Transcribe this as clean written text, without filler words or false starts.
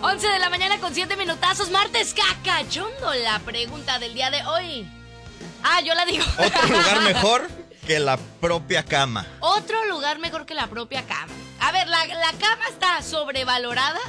11 de la mañana con 7 minutazos. Martes cacachondo. La pregunta del día de hoy. Yo la digo. Otro lugar mejor que la propia cama. Otro lugar mejor que la propia cama. A ver, ¿la cama está sobrevalorada